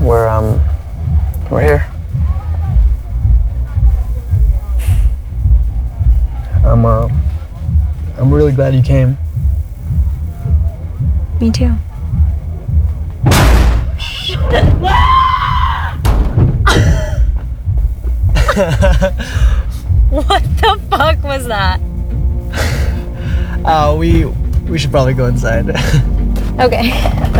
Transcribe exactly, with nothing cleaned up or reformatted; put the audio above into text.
we're, um, we're here. I'm, uh, I'm really glad you came. Me too. What the fuck was that? Uh, we, we should probably go inside. Okay.